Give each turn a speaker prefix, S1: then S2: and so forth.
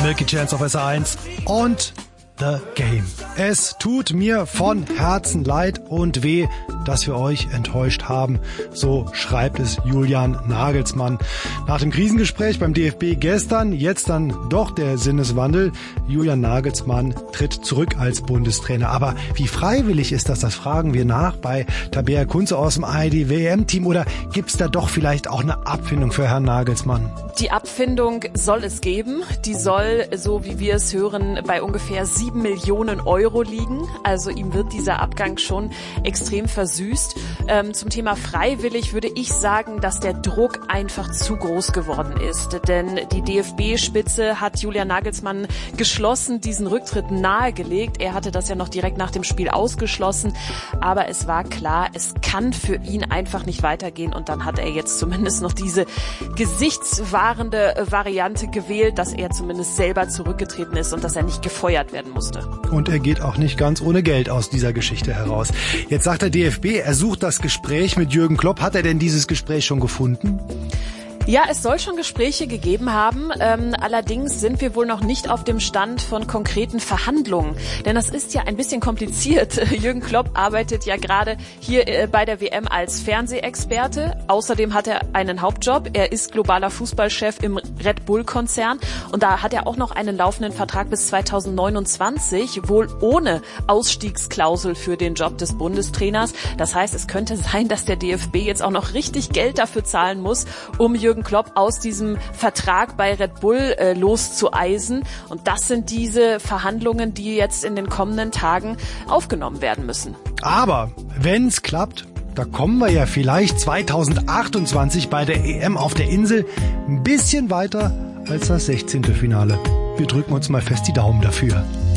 S1: Milky Chance auf SR1 und The Game. Es tut mir von Herzen leid und weh, dass wir euch enttäuscht haben. So schreibt es Julian Nagelsmann. Nach dem Krisengespräch beim DFB gestern, jetzt dann doch der Sinneswandel. Julian Nagelsmann tritt zurück als Bundestrainer. Aber wie freiwillig ist das? Das fragen wir nach bei Tabea Kunze aus dem ARD-WM-Team. Oder gibt's da doch vielleicht auch eine Abfindung für Herrn Nagelsmann?
S2: Die Abfindung soll es geben. Die soll, so wie wir es hören, bei ungefähr 7 Millionen Euro liegen. Also ihm wird dieser Abgang schon extrem versüßt. Zum Thema freiwillig würde ich sagen, dass der Druck einfach zu groß geworden ist. Denn die DFB-Spitze hat Julian Nagelsmann geschlossen diesen Rücktritt nahegelegt. Er hatte das ja noch direkt nach dem Spiel ausgeschlossen. Aber es war klar, es kann für ihn einfach nicht weitergehen. Und dann hat er jetzt zumindest noch diese gesichtswahrende Variante gewählt, dass er zumindest selber zurückgetreten ist und dass er nicht gefeuert werden musste.
S1: Und er geht auch nicht ganz ohne Geld aus dieser Geschichte heraus. Jetzt sagt der DFB, er sucht das Gespräch mit Jürgen Klopp. Hat er denn dieses Gespräch schon gefunden?
S2: Ja, es soll schon Gespräche gegeben haben. Allerdings sind wir wohl noch nicht auf dem Stand von konkreten Verhandlungen. Denn das ist ja ein bisschen kompliziert. Jürgen Klopp arbeitet ja gerade hier bei der WM als Fernsehexperte. Außerdem hat er einen Hauptjob. Er ist globaler Fußballchef im Red Bull-Konzern. Und da hat er auch noch einen laufenden Vertrag bis 2029, wohl ohne Ausstiegsklausel für den Job des Bundestrainers. Das heißt, es könnte sein, dass der DFB jetzt auch noch richtig Geld dafür zahlen muss, um Jürgen Klopp aus diesem Vertrag bei Red Bull loszueisen. Und das sind diese Verhandlungen, die jetzt in den kommenden Tagen aufgenommen werden müssen.
S1: Aber wenn's klappt, da kommen wir ja vielleicht 2028 bei der EM auf der Insel ein bisschen weiter als das 16. Finale. Wir drücken uns mal fest die Daumen dafür.